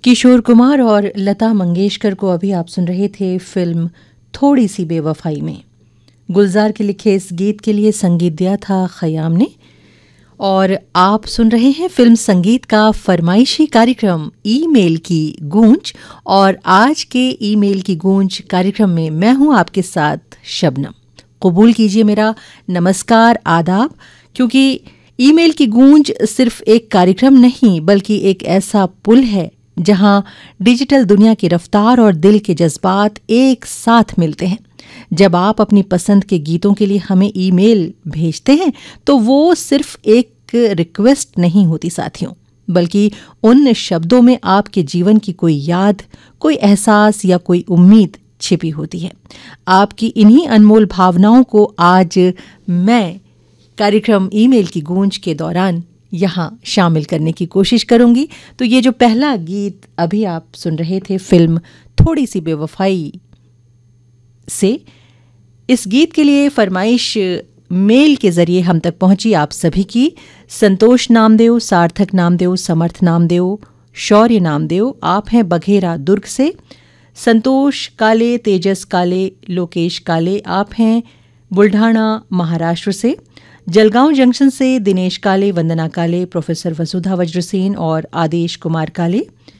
किशोर कुमार और लता मंगेशकर को अभी आप सुन रहे थे फिल्म थोड़ी सी बेवफाई में। गुलजार के लिखे इस गीत के लिए संगीत दिया था खयाम ने। और आप सुन रहे हैं फिल्म संगीत का फरमाइशी कार्यक्रम ईमेल की गूंज। और आज के ईमेल की गूंज कार्यक्रम में मैं हूं आपके साथ शबनम। कबूल कीजिए मेरा नमस्कार, आदाब, क्योंकि ईमेल की गूंज सिर्फ एक कार्यक्रम नहीं बल्कि एक ऐसा पुल है जहां डिजिटल दुनिया की रफ्तार और दिल के जज्बात एक साथ मिलते हैं। जब आप अपनी पसंद के गीतों के लिए हमें ईमेल भेजते हैं तो वो सिर्फ एक रिक्वेस्ट नहीं होती साथियों, बल्कि उन शब्दों में आपके जीवन की कोई याद, कोई एहसास या कोई उम्मीद छिपी होती है। आपकी इन्हीं अनमोल भावनाओं को आज मैं कार्यक्रम ईमेल की गूंज के दौरान यहाँ शामिल करने की कोशिश करूंगी। तो ये जो पहला गीत अभी आप सुन रहे थे फिल्म थोड़ी सी बेवफाई से, इस गीत के लिए फरमाइश मेल के जरिए हम तक पहुंची आप सभी की। संतोष नामदेव, सार्थक नामदेव, समर्थ नामदेव, शौर्य नामदेव, आप हैं बघेरा दुर्ग से। संतोष काले, तेजस काले, लोकेश काले, आप हैं बुल्ढाना महाराष्ट्र से। जलगांव जंक्शन से दिनेश काले, वंदना काले, प्रोफेसर वसुधा वज्रसेन और आदेश कुमार काले।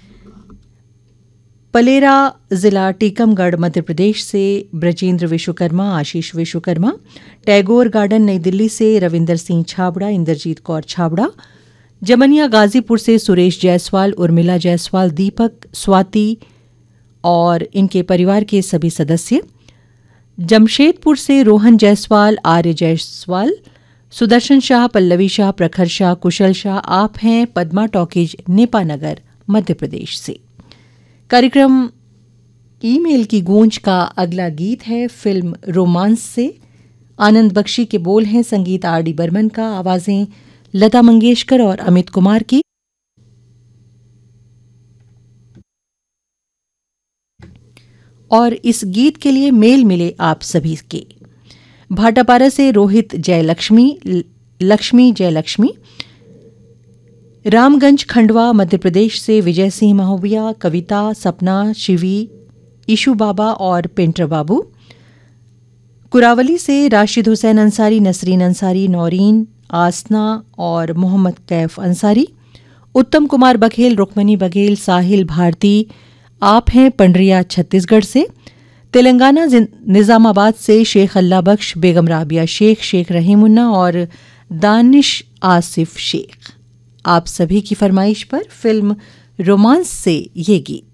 पलेरा जिला टीकमगढ़ मध्य प्रदेश से ब्रजेंद्र विश्वकर्मा, आशीष विश्वकर्मा। टैगोर गार्डन नई दिल्ली से रविंदर सिंह छाबड़ा, इंद्रजीत कौर छाबड़ा। जमनिया गाजीपुर से सुरेश जायसवाल, उर्मिला जायसवाल, दीपक, स्वाति और इनके परिवार के सभी सदस्य। जमशेदपुर से रोहन जायसवाल, आर्य जायसवाल, सुदर्शन शाह, पल्लवी शाह, प्रखर शाह, कुशल शाह, आप हैं पद्मा टॉकीज, नेपानगर मध्य प्रदेश से। कार्यक्रम ईमेल की गूंज का अगला गीत है फिल्म रोमांस से। आनंद बख्शी के बोल हैं, संगीत आर डी बर्मन का, आवाजें लता मंगेशकर और अमित कुमार की। और इस गीत के लिए मेल मिले आप सभी के। भाटापारा से रोहित जयलक्ष्मी, लक्ष्मी जयलक्ष्मी। रामगंज खंडवा मध्य प्रदेश से विजय सिंह महोबिया, कविता, सपना, शिवी, ईशू बाबा और पेंटर बाबू। कुरावली से राशिद हुसैन अंसारी, नसरीन अंसारी, नौरीन, आसना और मोहम्मद कैफ अंसारी। उत्तम कुमार बघेल, रुक्मणी बघेल, साहिल भारती, आप हैं पंडरिया छत्तीसगढ़ से। तेलंगाना निजामाबाद से शेख अल्लाह बख्श, बेगम राबिया शेख, शेख रहीमुन्ना और दानिश आसिफ शेख, आप सभी की फरमाइश पर फिल्म रोमांस से ये गीत।